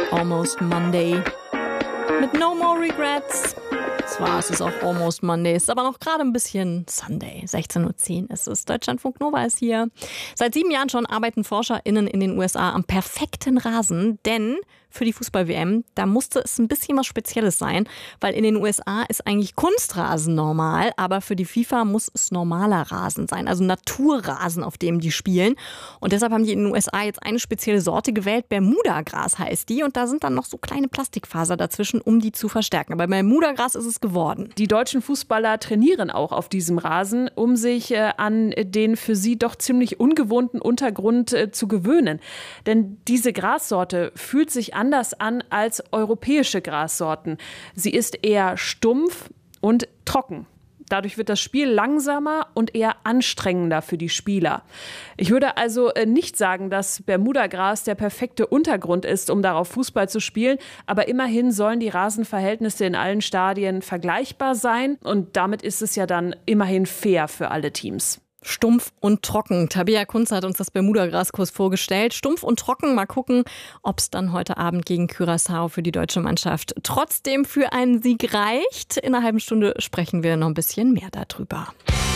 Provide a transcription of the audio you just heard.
Almost Monday. Mit No More Regrets. Zwar ist es auch Almost Monday, ist aber noch gerade ein bisschen Sunday. 16:10 Uhr ist es. Deutschlandfunk Nova ist hier. Seit 7 Jahren schon arbeiten ForscherInnen in den USA am perfekten Rasen, denn für die Fußball-WM, da musste es ein bisschen was Spezielles sein, weil in den USA ist eigentlich Kunstrasen normal, aber für die FIFA muss es normaler Rasen sein, also Naturrasen, auf dem die spielen. Und deshalb haben die in den USA jetzt eine spezielle Sorte gewählt, Bermuda-Gras heißt die, und da sind dann noch so kleine Plastikfaser dazwischen, um die zu verstärken. Aber Bermuda-Gras ist es geworden. Die deutschen Fußballer trainieren auch auf diesem Rasen, um sich an den für sie doch ziemlich ungewohnten Untergrund zu gewöhnen. Denn diese Grassorte fühlt sich anders an als europäische Grassorten. Sie ist eher stumpf und trocken. Dadurch wird das Spiel langsamer und eher anstrengender für die Spieler. Ich würde also nicht sagen, dass Bermuda-Gras der perfekte Untergrund ist, um darauf Fußball zu spielen. Aber immerhin sollen die Rasenverhältnisse in allen Stadien vergleichbar sein. Und damit ist es ja dann immerhin fair für alle Teams. Stumpf und trocken. Tabea Kunze hat uns das Bermuda-Graskurs vorgestellt. Stumpf und trocken. Mal gucken, ob es dann heute Abend gegen Curaçao für die deutsche Mannschaft trotzdem für einen Sieg reicht. In einer halben Stunde sprechen wir noch ein bisschen mehr darüber.